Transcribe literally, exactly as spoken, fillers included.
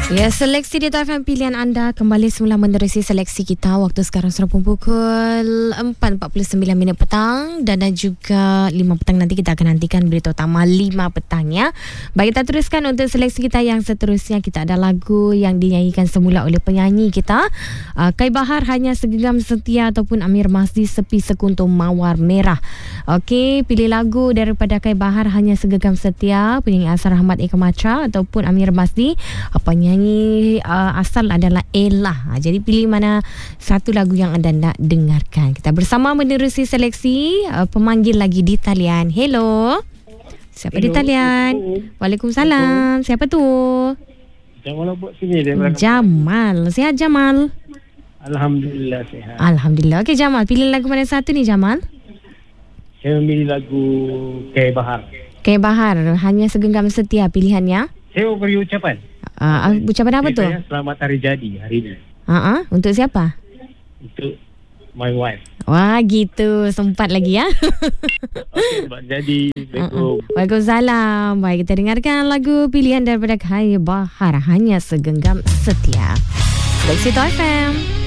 Ya, seleksi di T F M pilihan anda kembali semula menerusi seleksi kita. Waktu sekarang sudah pukul empat empat puluh sembilan minit petang dan dan juga lima petang nanti kita akan nantikan berita utama lima petang ya. Baik, kita teruskan untuk seleksi kita yang seterusnya. Kita ada lagu yang dinyanyikan semula oleh penyanyi kita, uh, Kai Bahar Hanya Segenggam Setia ataupun Amir Masdi Sepi Sekuntum Mawar Merah. Okey, pilih lagu daripada Kai Bahar Hanya Segenggam Setia, penyanyi asal Rahmat Eka Matra ataupun Amir Masdi, penyanyi Nyanyi uh, asal adalah Ella. Ha, jadi pilih mana satu lagu yang anda nak dengarkan. Kita bersama menerusi seleksi. uh, Pemanggil lagi di talian. Hello. Siapa Hello. di talian? Waalaikumsalam. Siapa tu? Jamal buat sini dia. Jamal. Sihat Jamal? Alhamdulillah sihat. Alhamdulillah. Okey Jamal, pilih lagu mana satu ni Jamal? Saya memilih lagu Kai Bahar. Kai Bahar Hanya Segenggam Setia pilihannya. Saya beri ucapan. Uh, ucapan apa tu? Selamat hari jadi hari ini. Uh-uh. Untuk siapa? Untuk my wife. Wah, gitu. Sempat lagi ya. Okey, selamat jadi. Assalamualaikum. Uh-uh. Waalaikumsalam. Baik, kita dengarkan lagu pilihan daripada Kai Bahar Hanya Segenggam Setia. Seleksi T F M.